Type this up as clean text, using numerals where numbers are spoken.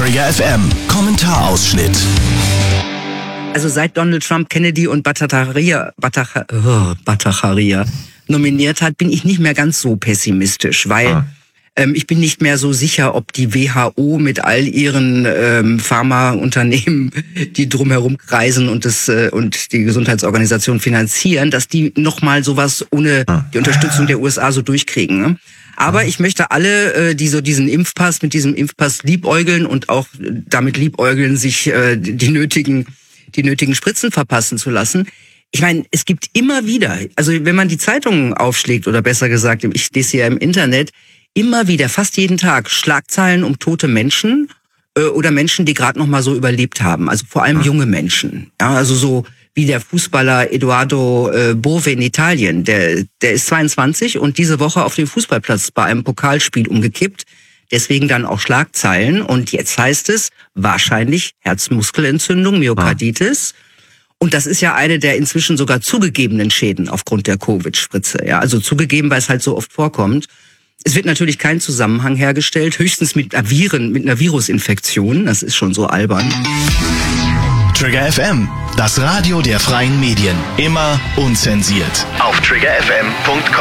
Trigger FM Kommentarausschnitt. Also seit Donald Trump Kennedy und Bhattacharya nominiert hat, bin ich nicht mehr ganz so pessimistisch, weil ich bin nicht mehr so sicher, ob die WHO mit all ihren Pharmaunternehmen, die drumherum kreisen und die Gesundheitsorganisation finanzieren, dass die nochmal sowas ohne die Unterstützung der USA so durchkriegen. Ne? Aber ich möchte alle, die so mit diesem Impfpass liebäugeln und auch damit liebäugeln, sich die nötigen Spritzen verpassen zu lassen. Ich meine, es gibt immer wieder, also wenn man die Zeitungen aufschlägt, oder besser gesagt, ich lese ja im Internet, immer wieder, fast jeden Tag, Schlagzeilen um tote Menschen oder Menschen, die gerade noch mal so überlebt haben. Also vor allem junge Menschen. Ja, also so wie der Fußballer Edoardo Bove in Italien. Der ist 22 und diese Woche auf dem Fußballplatz bei einem Pokalspiel umgekippt. Deswegen dann auch Schlagzeilen. Und jetzt heißt es wahrscheinlich Herzmuskelentzündung, Myokarditis. Und das ist ja eine der inzwischen sogar zugegebenen Schäden aufgrund der Covid-Spritze. Ja, also zugegeben, weil es halt so oft vorkommt. Es wird natürlich kein Zusammenhang hergestellt, höchstens mit einer Virusinfektion. Das ist schon so albern. Trigger FM, das Radio der freien Medien. Immer unzensiert. Auf triggerfm.com.